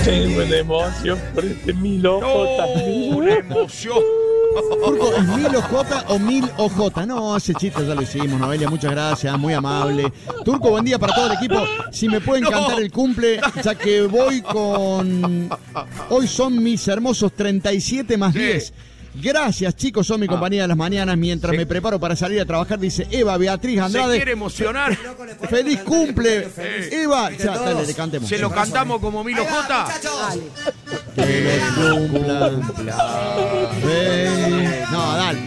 Tengo una emoción por este Milo J. Una emoción. Turco, ¿es 1000 OJ o 1000 OJ? No, ese chiste ya lo hicimos, Noelia, muchas gracias, muy amable. Turco, buen día para todo el equipo. Si me pueden cantar el cumple, ya que voy con... Hoy son mis hermosos 37 más 10. Gracias, chicos, son mi compañía de las mañanas. Mientras me preparo para salir a trabajar, dice Eva Beatriz Andrade. Se quiere emocionar. ¡Feliz cumple! Eva, ya, dale, le cantemos. ¿Se lo cantamos como Milo J? Que los cumpla. No, dale.